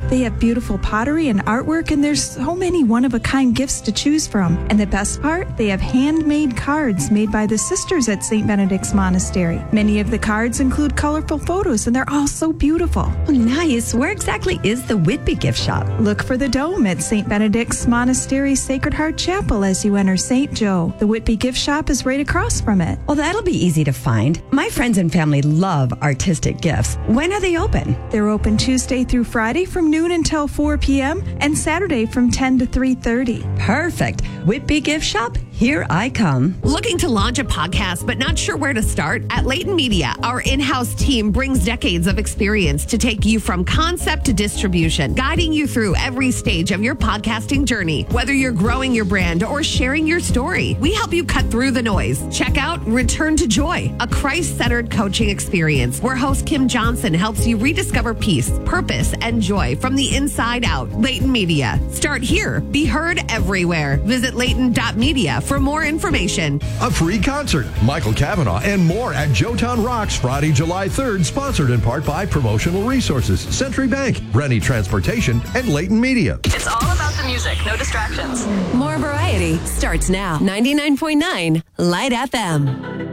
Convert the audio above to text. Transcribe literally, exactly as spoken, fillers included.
They have beautiful pottery and artwork, and there's so many one-of-a-kind gifts to choose from. And the best part, they have handmade cards made by the sisters at Saint Benedict's Monastery. Many of the cards include colorful photos, and they're all so beautiful. Oh, nice. Where exactly is the Whitby gift shop? Look for the dome at Saint Benedict's Monastery Sacred Heart Chapel as you enter Saint Joe. The Whitby gift shop is right across from it. Well, that'll be easy to find. My friends and family love artistic gifts. When are they open? They're open Tuesday through Friday from noon until four p.m. and Saturday from ten to three thirty. Perfect. Whitby gift shop, here I come. Looking to launch a podcast but not sure where to start? At Leighton Media, our in-house team brings decades of experience to take you from concept to distribution, guiding you through every stage of your podcasting journey. Whether you're growing your brand or sharing your story, we help you cut through the noise. Check out Return to Joy, a Christ-centered coaching experience where host Kim Johnson helps you rediscover peace, purpose, and joy from the inside out. Leighton Media. Start here. Be heard everywhere. Visit leighton dot media for more information. A free concert, Michael Cavanaugh, and more at Joetown Rocks Friday, July third, sponsored in part by Promotional Resources, Century Bank, Rennie Transportation, and Leighton Media. It's all about the music, no distractions. More variety starts now. ninety-nine point nine Light F M.